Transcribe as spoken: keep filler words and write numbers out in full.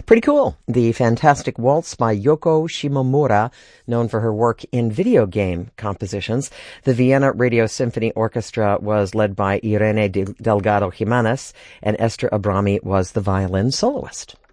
Pretty cool. The Fantastic Waltz by Yoko Shimomura, known for her work in video game compositions. The Vienna Radio Symphony Orchestra was led by Irene Delgado Jimenez, and Esther Abrami was the violin soloist.